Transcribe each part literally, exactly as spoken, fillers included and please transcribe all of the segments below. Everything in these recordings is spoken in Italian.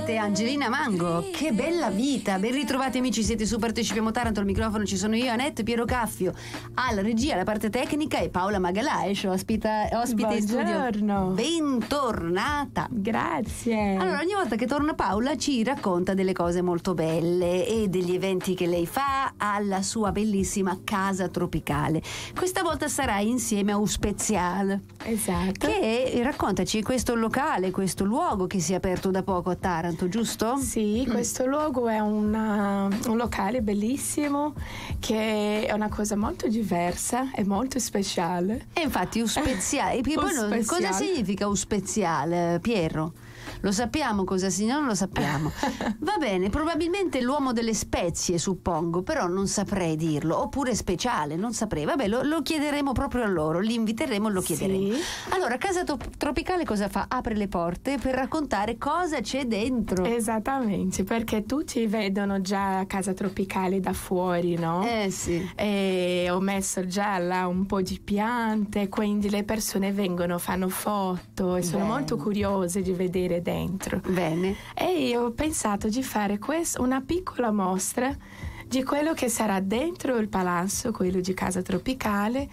cantante Angelina Mango. Che bella vita, ben ritrovati amici, siete su Partecipiamo Taranto, al microfono ci sono io, Annette, Piero Caffio, alla regia, la parte tecnica e Paola Magalhaes, ospita, ospite in studio. Bentornata. Grazie. Allora, ogni volta che torna Paola ci racconta delle cose molto belle e degli eventi che lei fa alla sua bellissima casa tropicale. Questa volta sarà insieme a Uspezial. Esatto. Che raccontaci questo locale, questo luogo che si è aperto da poco a Taranto, giusto? Sì, questo luogo è una, un locale bellissimo che è una cosa molto diversa e molto speciale. E infatti Uspeziale, poi non, cosa significa Uspeziale, Piero? Lo sappiamo cosa significa? Non lo sappiamo. Va bene, probabilmente l'uomo delle spezie, suppongo, però non saprei dirlo. Oppure speciale, non saprei. Vabbè, lo, lo chiederemo proprio a loro, li inviteremo e lo chiederemo. Sì. Allora, Casa Tropicale cosa fa? Apre le porte per raccontare cosa c'è dentro. Esattamente, perché tutti vedono già Casa Tropicale da fuori, no? Eh sì. E ho messo già là un po' di piante, quindi le persone vengono, fanno foto e sono Bene. molto curiose di vedere dentro. Bene. E io ho pensato di fare questo, una piccola mostra di quello che sarà dentro il palazzo, quello di Casa Tropicale,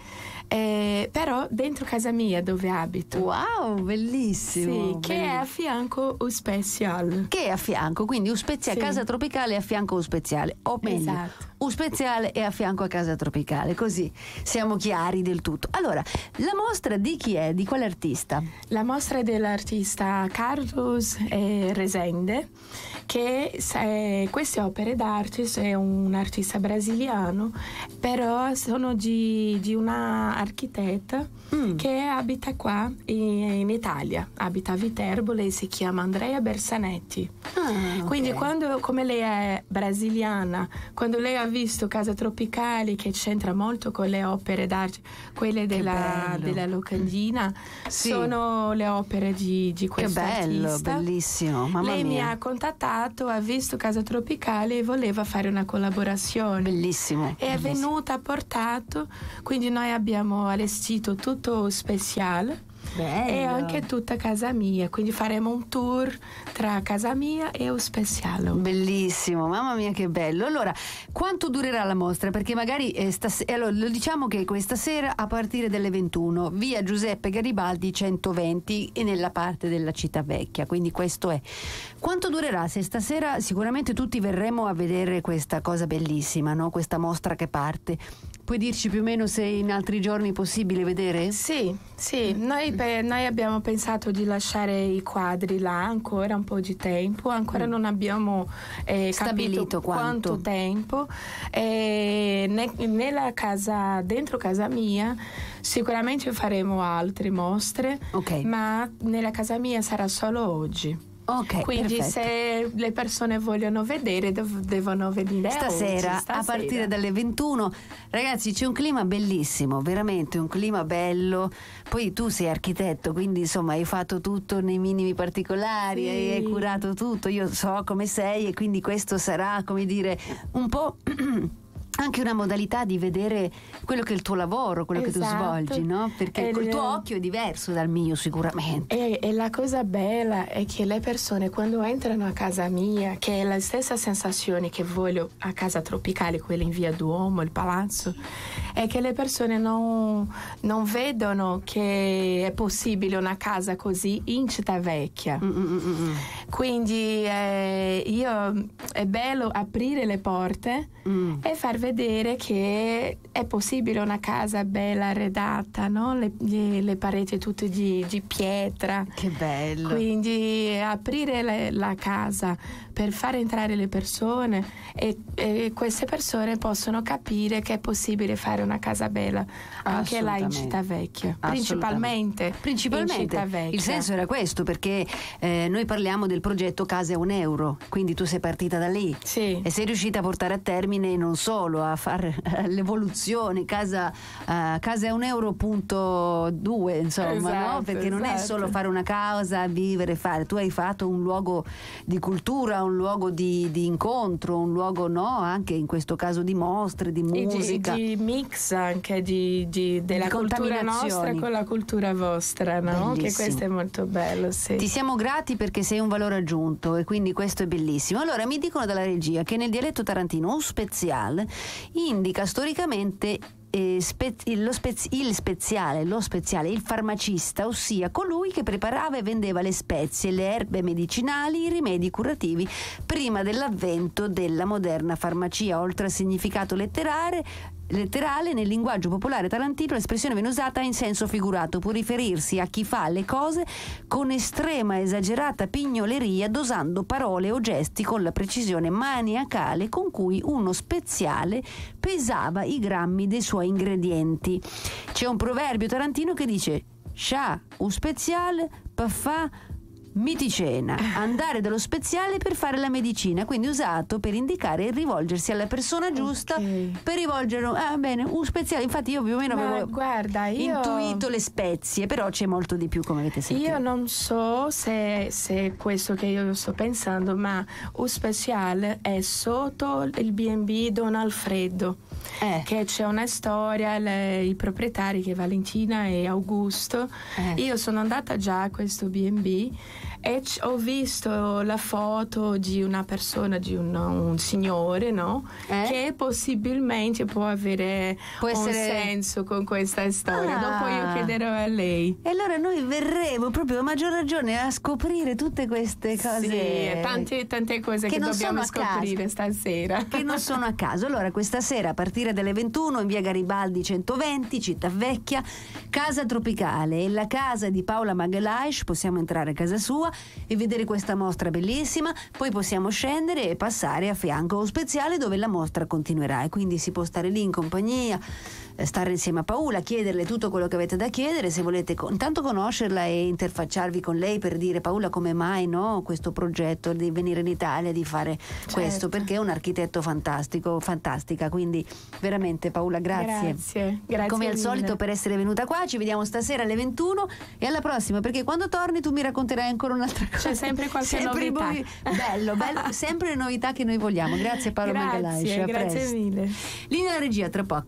eh, però dentro casa mia dove abito. Wow, bellissimo. Sì, che è a fianco Uspezial. Che è a fianco, quindi Uspeziale, Sì. Casa Tropicale è a fianco a Uspeziale, o meglio, Esatto. Uspeziale è a fianco a Casa Tropicale, così siamo chiari del tutto. Allora, la mostra di chi è? Di quale artista? La mostra è dell'artista Carlos eh, Rezende, che eh, queste opere d'arte è un artista brasiliano, però sono di, di una architetta mm. che abita qua in, in Italia, abita a Viterbo, lei si chiama Andrea Bersanetti. Ah, okay. Quindi quando, come lei è brasiliana, quando lei ha visto Casa Tropicale, che c'entra molto con le opere d'arte, quelle della, della locandina, sì. sono le opere di, di questo artista. Che bello, artista. Bellissimo, mamma lei mia. mi ha contattato, ha visto Casa Tropicale e voleva fare una collaborazione. Bellissimo. E è bellissimo. venuta, ha portato, quindi noi abbiamo allestito tutto speciale. Bello. E anche tutta casa mia, quindi faremo un tour tra casa mia e Uspeziale. Bellissimo, mamma mia che bello. Allora, quanto durerà la mostra? Perché magari eh, stas- allora, lo diciamo che questa sera a partire dalle ventuno, via Giuseppe Garibaldi centoventi e nella parte della città vecchia, quindi questo è. Quanto durerà? Se stasera sicuramente tutti verremo a vedere questa cosa bellissima, no? Questa mostra che parte. Puoi dirci più o meno se in altri giorni è possibile vedere? Sì, sì, noi, pe- noi abbiamo pensato di lasciare i quadri là ancora un po' di tempo, ancora mm. non abbiamo eh, stabilito quanto. quanto tempo. E ne- nella casa, dentro casa mia, sicuramente faremo altre mostre, okay. ma nella casa mia sarà solo oggi. Ok, quindi perfetto. Se le persone vogliono vedere dev- devono venire stasera, oggi, stasera a partire dalle ventuno. Ragazzi, c'è un clima bellissimo, veramente un clima bello. Poi tu sei architetto, quindi insomma hai fatto tutto nei minimi particolari, sì. hai curato tutto, io so come sei e quindi questo sarà, come dire, un po' anche una modalità di vedere quello che è il tuo lavoro, quello esatto. che tu svolgi, no? Perché e il tuo le... occhio è diverso dal mio sicuramente. E, e la cosa bella è che le persone quando entrano a casa mia, che è la stessa sensazione che voglio a Casa Tropicale, quella in via Duomo, il palazzo, è che le persone non, non vedono che è possibile una casa così in città vecchia. Mm-mm-mm. Quindi eh, io è bello aprire le porte mm. e far vedere che è possibile una casa bella arredata, no? le, le, le pareti tutte di, di pietra. Che bello. Quindi aprire le, la casa per far entrare le persone e, e queste persone possono capire che è possibile fare una casa bella anche là in città vecchia, principalmente, principalmente. in città vecchia. Il senso era questo, perché eh, noi parliamo del progetto Case a un euro, quindi tu sei partita da lì sì. e sei riuscita a portare a termine non solo solo a fare l'evoluzione, casa, uh, casa è un euro punto due, insomma, esatto, no? Perché non esatto. è solo fare una casa, vivere, fare. Tu hai fatto un luogo di cultura, un luogo di, di incontro, un luogo, no? Anche in questo caso di mostre, di musica. Di, di mix anche di, di, della di cultura nostra con la cultura vostra, no? Bellissimo. Che questo è molto bello, sì. Ti siamo grati perché sei un valore aggiunto e quindi questo è bellissimo. Allora mi dicono dalla regia che nel dialetto tarantino un speziale indica storicamente eh, spe- lo spez- il speziale, lo speziale, il farmacista, ossia colui che preparava e vendeva le spezie, le erbe medicinali, i rimedi curativi prima dell'avvento della moderna farmacia. Oltre al significato letterale letterale, nel linguaggio popolare tarantino l'espressione viene usata in senso figurato, può riferirsi a chi fa le cose con estrema esagerata pignoleria, dosando parole o gesti con la precisione maniacale con cui uno speziale pesava i grammi dei suoi ingredienti. C'è un proverbio tarantino che dice: scià un speziale per fa miticena, andare dallo speziale per fare la medicina, quindi usato per indicare e rivolgersi alla persona giusta, okay. per rivolgere ah bene un speziale. Infatti io più o meno Ma avevo guarda, io... intuito le spezie, però c'è molto di più, come avete sentito. Io non so se, se è questo che io sto pensando, ma un speciale è sotto il B and B Don Alfredo, eh. che c'è una storia, le, i proprietari che è Valentina e Augusto. Eh. Io sono andata già a questo B and B e c- ho visto la foto di una persona, di un, un signore, no? Eh? Che possibilmente può avere Può un essere... senso con questa storia. Ah. Dopo io chiederò a lei. E allora noi verremo proprio a maggior ragione a scoprire tutte queste cose. Sì, tante, tante cose che, che non dobbiamo sono a scoprire caso. stasera. Che non sono a caso. Allora questa sera a partire dalle ventuno in via Garibaldi centoventi, Città Vecchia, Casa Tropicale, è la casa di Paola Magalhaes. Possiamo entrare a casa sua e vedere questa mostra bellissima, poi possiamo scendere e passare a fianco allo speziale dove la mostra continuerà, e quindi si può stare lì in compagnia, stare insieme a Paola, chiederle tutto quello che avete da chiedere, se volete co- intanto conoscerla e interfacciarvi con lei per dire: Paola, come mai, no, questo progetto di venire in Italia, di fare certo. questo, perché è un architetto fantastico, fantastica. Quindi veramente Paola, grazie. Grazie, grazie Come al mille. solito per essere venuta qua. Ci vediamo stasera alle ventuno e alla prossima, perché quando torni tu mi racconterai ancora un'altra cosa. C'è sempre qualche sempre novità. Noi, bello, bello, sempre le novità che noi vogliamo. Grazie Paola Magalhaes. Grazie, A grazie presto. mille. Linea alla regia, tra poco.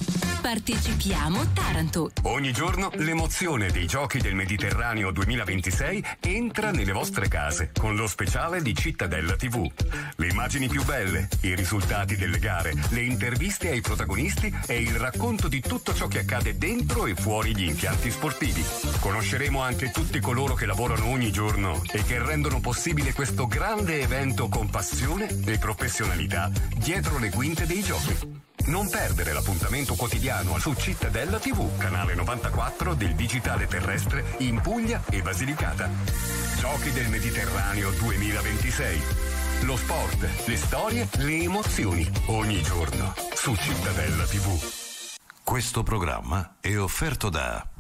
Partecipiamo Taranto. Ogni giorno l'emozione dei Giochi del Mediterraneo duemilaventisei entra nelle vostre case con lo speciale di Cittadella tivù. Le immagini più belle, i risultati delle gare, le interviste ai protagonisti e il racconto di tutto ciò che accade dentro e fuori gli impianti sportivi. Conosceremo anche tutti coloro che lavorano ogni giorno e che rendono possibile questo grande evento con passione e professionalità dietro le quinte dei Giochi. Non perdere l'appuntamento quotidiano su Cittadella tivù, canale novantaquattro del digitale terrestre in Puglia e Basilicata. Giochi del Mediterraneo duemilaventisei. Lo sport, le storie, le emozioni, ogni giorno su Cittadella tivù. Questo programma è offerto da